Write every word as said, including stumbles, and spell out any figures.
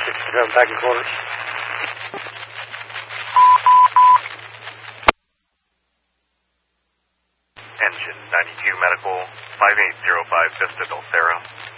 sixty-seven back in quarters. Engine ninety-two Medical, five eight zero five Vista Del Cerro.